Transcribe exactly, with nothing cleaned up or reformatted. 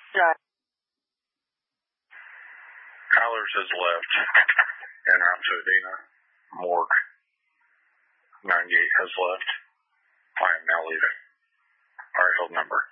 Right. Tyler's has left, and route to Adena. Morgue. ninety-eight has left. I am now leaving. All right, hold number.